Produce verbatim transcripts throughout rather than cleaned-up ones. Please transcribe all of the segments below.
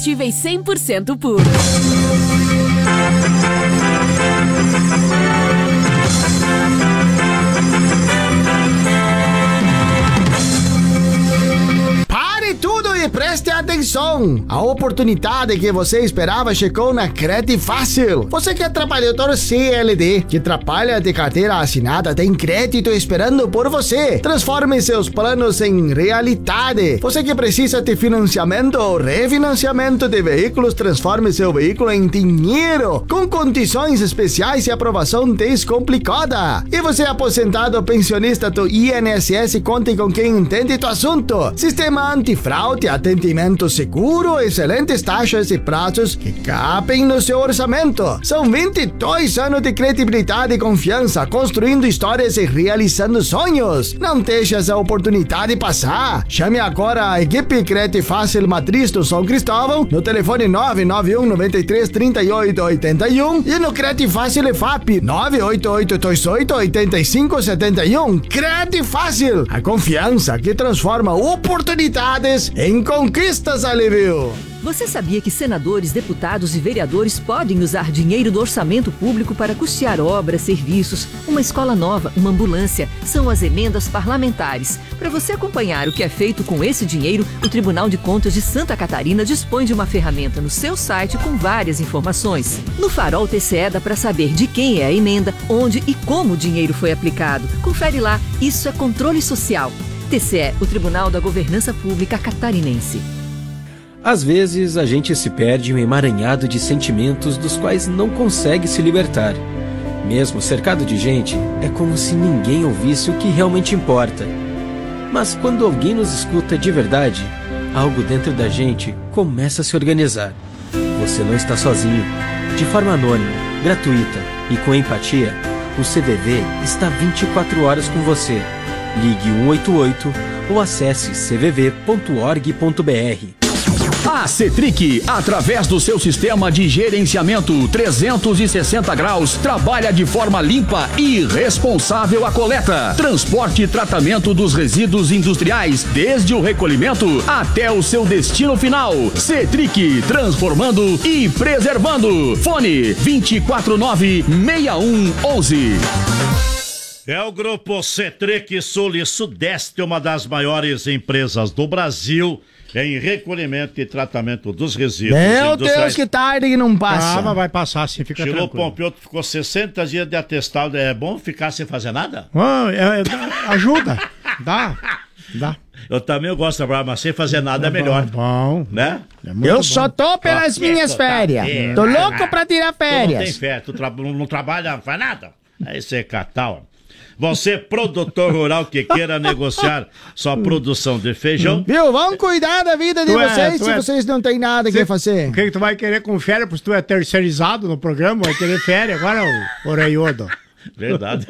Combustíveis cem por cento puro. Pare tudo e preste atenção! A oportunidade que você esperava chegou na Crédito Fácil. Você que é trabalhador C L T, que trabalha de carteira assinada, tem crédito esperando por você. Transforme seus planos em realidade. Você que precisa de financiamento ou refinanciamento de veículos, transforme seu veículo em dinheiro, com condições especiais e aprovação descomplicada. E você aposentado ou pensionista do I N S S, conte com quem entende do assunto. Sistema antifraude, atendimento seguro, excelentes taxas e prazos que cabem no seu orçamento. São vinte e dois anos de credibilidade e confiança, construindo histórias e realizando sonhos. Não deixe essa oportunidade passar. Chame agora a equipe Crédito Fácil Matriz do São Cristóvão no telefone nove nove um nove três três oito oito um e no Crédito Fácil E F A P nove oito oito dois oito oito cinco sete um. Crédito Fácil, a confiança que transforma oportunidades em conquistas, Alívio. Você sabia que senadores, deputados e vereadores podem usar dinheiro do orçamento público para custear obras, serviços, uma escola nova, uma ambulância? São as emendas parlamentares. Para você acompanhar o que é feito com esse dinheiro, o Tribunal de Contas de Santa Catarina dispõe de uma ferramenta no seu site com várias informações. No Farol T C E dá para saber de quem é a emenda, onde e como o dinheiro foi aplicado. Confere lá, isso é controle social. T C E, o Tribunal da Governança Pública Catarinense. Às vezes, a gente se perde em um emaranhado de sentimentos dos quais não consegue se libertar. Mesmo cercado de gente, é como se ninguém ouvisse o que realmente importa. Mas quando alguém nos escuta de verdade, algo dentro da gente começa a se organizar. Você não está sozinho. De forma anônima, gratuita e com empatia, o C V V está vinte e quatro horas com você. Ligue um oito oito ou acesse c v v ponto org ponto b r. A Cetric, através do seu sistema de gerenciamento trezentos e sessenta graus, trabalha de forma limpa e responsável a coleta, transporte e tratamento dos resíduos industriais, desde o recolhimento até o seu destino final. Cetric, transformando e preservando. Fone vinte e quatro nove, seis um onze. É o Grupo Cetric Sul e Sudeste, uma das maiores empresas do Brasil em recolhimento e tratamento dos resíduos. Meu Deus, que tarde que não passa. Ah, mas vai passar sim, fica Tirou tranquilo. Pompeu, ficou sessenta dias de atestado. É bom ficar sem fazer nada? Ah, é, é, ajuda, dá, dá. Eu também gosto de trabalhar, mas sem fazer nada é, é melhor. Bom, né? É Eu bom. só tô pelas Ó, minhas tô, tá, férias. é, Tô ah, louco pra tirar férias. Tu não tem férias, tu tra não, não trabalha, não faz nada. Aí você é catal. Você, produtor rural que queira negociar sua produção de feijão. Viu? Vamos cuidar da vida de Tu é- vocês tu se é- vocês não tem nada que fazer. O que, que tu vai querer com férias? Porque tu é terceirizado no programa, vai querer férias agora, o Oreiudo. Verdade.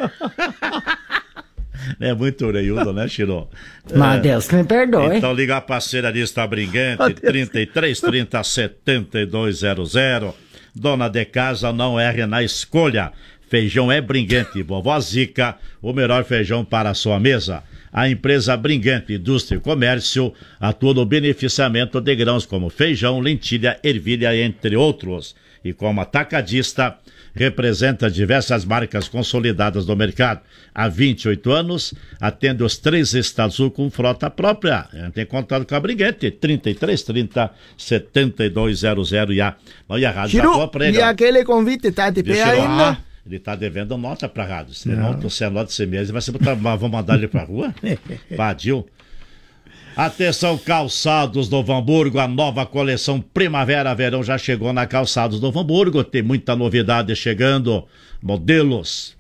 É muito orelhudo, né, Chiro? Mas É. Deus que me perdoe. Então liga a parceira lista Briguente, trinta e três, trinta, setenta e dois zero zero. Dona de casa, não erre na escolha. Feijão é Briguente, vovó Zica, o melhor feijão para a sua mesa. A empresa Briguente Indústria e Comércio atua no beneficiamento de grãos como feijão, lentilha, ervilha, entre outros. E como atacadista, representa diversas marcas consolidadas do mercado. Há vinte e oito anos, atende os três estados sul com frota própria. Tem contato com a Briguente, trinta e três, trinta, setenta e dois zero zero. E a, e a rádio Chiru, tá boa pra ele, e ó. aquele convite tá de Viu, pé Chiru? ainda? Ah, ele tá devendo nota pra rádio. Se não, não se nota esse mês, vai ser botar, vão mandar ele pra rua? Vadil. Atenção, Calçados do Novo Hamburgo, a nova coleção Primavera-Verão já chegou na Calçados do Novo Hamburgo, tem muita novidade chegando, modelos.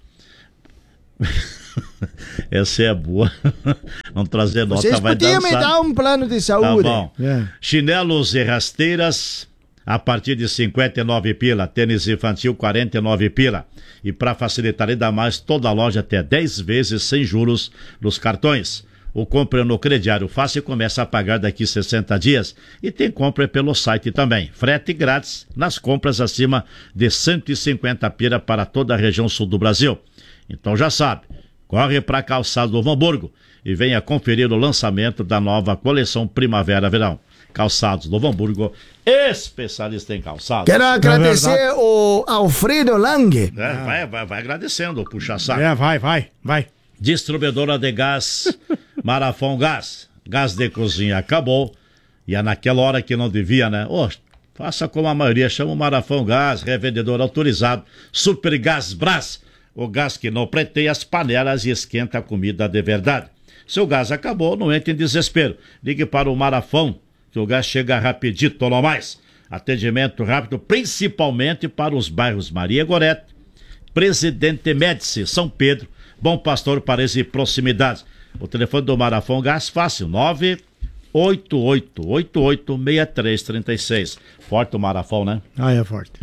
Essa é boa. Vamos trazer nota, Vocês vai podiam dançar. me dar um plano de saúde. Tá bom. É. Chinelos e rasteiras a partir de cinquenta e nove pila, tênis infantil quarenta e nove pila. E para facilitar ainda mais, toda a loja até dez vezes sem juros nos cartões. O compra no crediário fácil e começa a pagar daqui sessenta dias. E tem compra pelo site também. Frete grátis nas compras acima de cento e cinquenta pila para toda a região sul do Brasil. Então já sabe, corre para Calçados do Novo Hamburgo e venha conferir o lançamento da nova coleção Primavera-Verão. Calçados Novo Hamburgo, especialista em calçados. Quero agradecer é o Alfredo Lange. É, vai, vai, vai agradecendo, puxa saco. É, vai, vai, vai. Distribuidora de gás, Marafon Gás. Gás de cozinha acabou. E é naquela hora que não devia, né? Oh, faça como a maioria, chama o Marafon Gás, revendedor autorizado. Super Gás Brás, o gás que não preteia as panelas e esquenta a comida de verdade. Se o gás acabou, não entre em desespero. Ligue para o Marafon, que o gás chega rapidito, não mais. Atendimento rápido, principalmente para os bairros Maria Gorete, Presidente Médici, São Pedro, Bom Pastor, Paredes e proximidades. O telefone do Marafon Gás, fácil, nove oito oito oito oito seis três três seis. Forte o Marafon, né? Ah, é forte.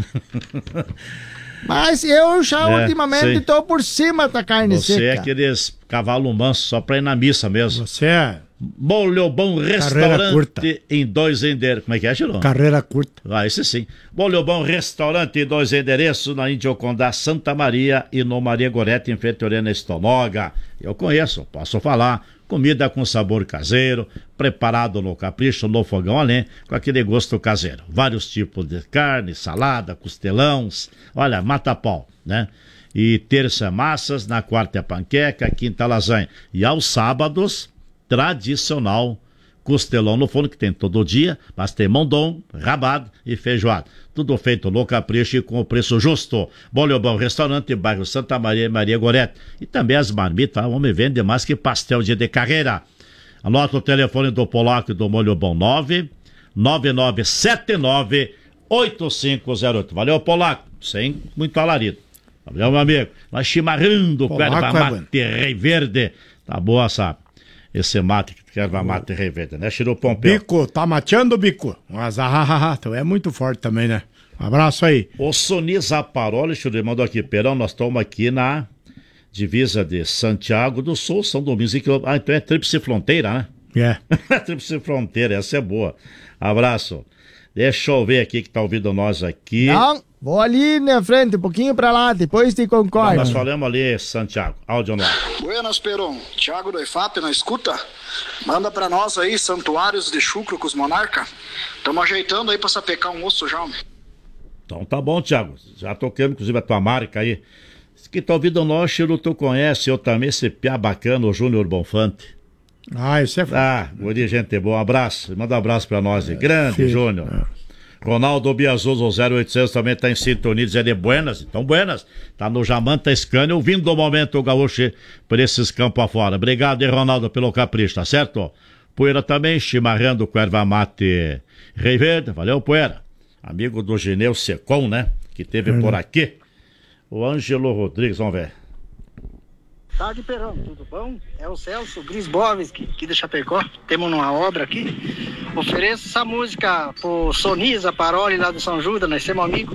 Mas eu já É, ultimamente sei. tô por cima da carne Você seca. é aqueles cavalo manso só pra ir na missa mesmo. Você é Bolho Bom Restaurante em dois endereços. Como é que é, Girão? carreira curta. Ah, esse sim. Bolho Bom Restaurante em dois endereços, na Indiocondá, Santa Maria e no Maria Gorete, em frente à Orena Estonoga. Eu conheço, posso falar. Comida com sabor caseiro, preparado no capricho, no fogão a lenha, com aquele gosto caseiro. Vários tipos de carne, salada, costelões, olha, mata-pau, né? E terça massas, na quarta é panqueca, quinta lasanha. E aos sábados, tradicional costelão no forno, que tem todo dia, mas tem mondom, rabado e feijoada. Tudo feito no capricho e com o preço justo. Bolho Bom Restaurante, bairro Santa Maria e Maria Gorete. E também as marmitas, o homem vende mais que pastel de, de carreira. Anota o telefone do Polaco e do Molho Bom, nove nove nove sete nove oito cinco zero oito. Valeu, Polaco, sem muito alarido. Valeu, meu amigo. Nós chimarrando com erva é mate rei verde. Tá boa essa, esse mate que erva mate rei verde, né? Chirou Pompeu. Bico, tá mateando, Bico. Mas, ah, ah, ah, tu é muito forte também, né? Um abraço aí. O Soni Zaparoli, Chirou, mandou aqui, Perão, nós estamos aqui na divisa de Santiago do Sul, São Domingos e Quilombo. Ah, então é Tríplice Fronteira, né? É. Tríplice Fronteira, essa é boa. Abraço. Deixa eu ver aqui que tá ouvindo nós aqui. Não, vou ali na frente, um pouquinho pra lá, depois te concordo. Nós falamos ali, Santiago. Áudio no ar. Buenas, Peron. Thiago do I F A P na escuta. Manda pra nós aí, santuários de chucro com os monarca. Tamo ajeitando aí pra sapecar um osso já, homem. Então tá bom, Thiago. Já toquemos, inclusive, a tua marca aí. Esse que tá ouvindo nós, Chiro, tu conhece, eu também, esse piá bacana, o Júnior Bonfante. Ah, isso é forte. Ah, guri, gente boa. Um abraço. Manda um abraço pra nós. É, grande, filho. Júnior. É. Ronaldo Biazuzo zero oitocentos também tá em sintonia, dizendo buenas. Então, buenas. Tá no Jamanta Scania, ouvindo o momento gaúcho por esses campos afora. Obrigado, hein, Ronaldo, pelo capricho, tá certo? Poeira também, chimarrando com erva mate Rei Verde. Valeu, Poeira. Amigo do Gineu Secom, né? Que teve Hum. por aqui. O Ângelo Rodrigues, vamos ver. Tarde, Perão, tudo bom? É o Celso Grisbovski, aqui de Chapecó. Temos uma obra aqui. Ofereço essa música pro Soniza Paroli lá do São Judas, nós somos amigos.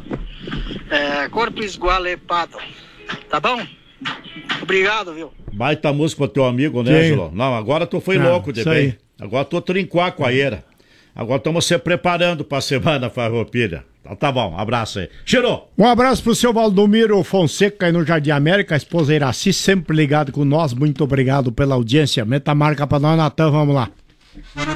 É, Corpo Esgualepado. Tá bom? Obrigado, viu? Baita música pro teu amigo, né, Sim. Ângelo? Não, agora tu foi Não, louco de isso bem. aí. Agora tu trinquar com a eira. Agora estamos se preparando pra semana farroupilha. Então tá bom, abraço aí. Cheirou! Um abraço pro seu Valdomiro Fonseca aí no Jardim América, a esposa Iraci, sempre ligado com nós. Muito obrigado pela audiência. Meta a marca pra nós, Natan, vamos lá.